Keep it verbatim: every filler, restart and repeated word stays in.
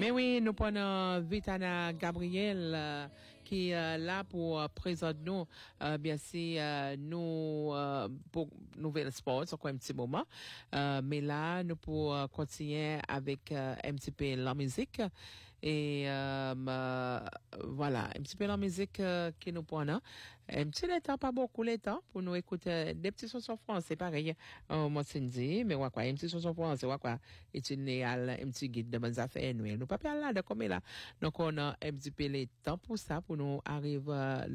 Mais oui, nous prenons Vitana Gabriel euh, qui est là pour euh, présenter nous, euh, bien sûr, euh, nous euh, pour nouvelle sport, sur quoi un petit moment. Euh, mais là, nous pour euh, continuer avec euh, un petit peu la musique et euh, euh, voilà, un petit peu la musique euh, que nous prenons. Un petit temps, pas beaucoup de temps pour nous écouter des petits chansons français, pareil. Euh, moi, c'est dit, mais ouais, quoi, un petit chanson français, ouais, quoi, et tu n'es un petit guide de bonnes affaires, nous, nous pas là, de comme là. Donc, on a un petit peu de temps pour ça, pour nous arriver